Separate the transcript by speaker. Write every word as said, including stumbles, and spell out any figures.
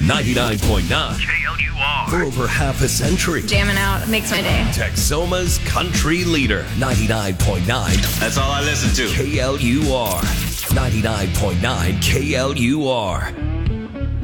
Speaker 1: ninety-nine point nine
Speaker 2: K L U R.
Speaker 1: For over half a century.
Speaker 3: Jamming out makes my day.
Speaker 1: Texoma's country leader, ninety-nine point nine
Speaker 2: That's all I listen to.
Speaker 1: K L U R. ninety-nine point nine K L U R.